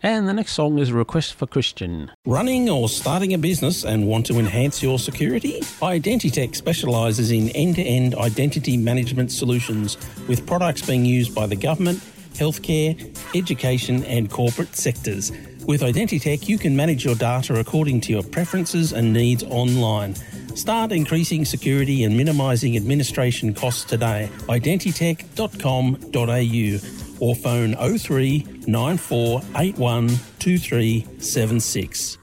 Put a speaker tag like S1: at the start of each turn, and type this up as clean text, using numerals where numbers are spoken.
S1: And the next song is a request for Christian.
S2: Running or starting a business and want to enhance your security? Identitech specialises in end-to-end identity management solutions with products being used by the government, healthcare, education and corporate sectors. With Identitech, you can manage your data according to your preferences and needs online. Start increasing security and minimising administration costs today. Identitech.com.au or phone 03 9481 2376.